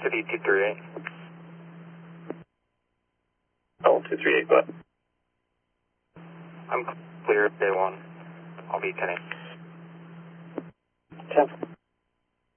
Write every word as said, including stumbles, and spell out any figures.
City two three eight. Oh, two three eight, go ahead. I'm clear, day one. I'll be ten eight. ten.